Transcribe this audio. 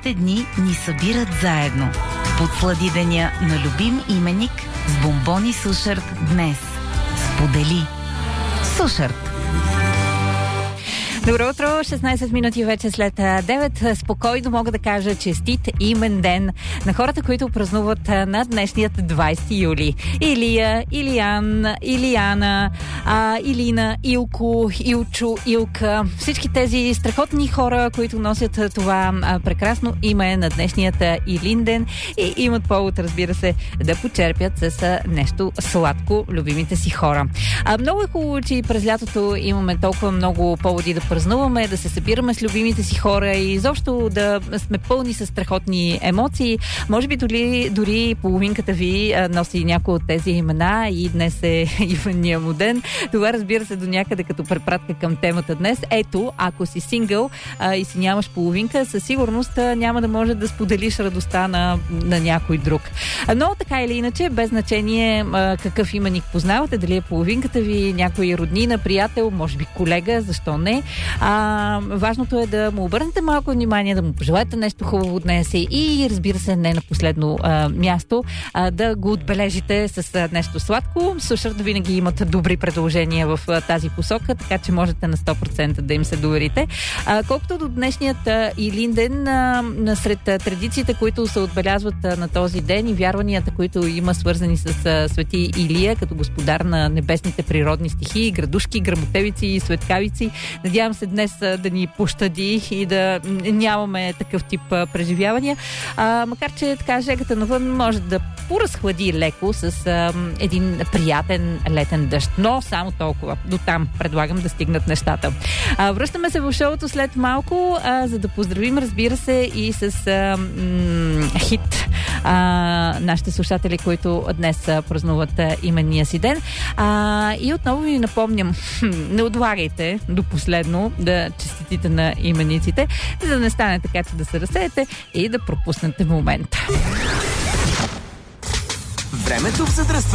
Тези дни ни събират заедно. Подслади деня на любим именик с бомбони Сушарт днес. Сподели. Сушарт. Добро утро, 16 минути вече след 9. Спокойно мога да кажа честит имен ден на хората, които празнуват на днешният 20 юли. Илия, Илиян, Илияна, Илина, Илко, Илчо, Илка. Всички тези страхотни хора, които носят това прекрасно име на днешният Илинден и имат повод, разбира се, да почерпят с нещо сладко любимите си хора. Много е хубаво, че през лятото имаме толкова много поводи да празнуваме, да се събираме с любимите си хора и изобщо да сме пълни с страхотни емоции. Може би дори половинката ви носи някои от тези имена и днес е Иванния му ден. Това, разбира се, до някъде като препратка към темата днес. Ето, ако си сингъл и си нямаш половинка, със сигурност няма да може да споделиш радостта на някой друг. Но така или иначе, без значение какъв именик познавате, дали е половинката ви, някой роднина, приятел, може би колега, защо не. Важното е да му обърнете малко внимание, да му пожелаете нещо хубаво днес и, разбира се, не на последно място, да го отбележите с нещо сладко. Сушарт винаги имат добри предложения в тази посока, така че можете на 100% да им се доверите. Колкото до днешният Илинден, сред традициите, които се отбелязват на този ден и вярванията, които има свързани с свети Илия, като господар на небесните природни стихии, градушки, грамотевици и светкавици. Надявам се днес да ни пощади и да нямаме такъв тип преживявания. Макар че така жегата навън може да поразхлади леко с един приятен летен дъжд. Но само толкова. До там предлагам да стигнат нещата. Връщаме се в шоуто след малко, за да поздравим, разбира се, и с хит нашите слушатели, които днес празнуват именния си ден. И отново ви напомням, не отлагайте до последно да честитите на имениците, за да не стане така, че да се разсеете и да пропуснете момента. Времето в задръства.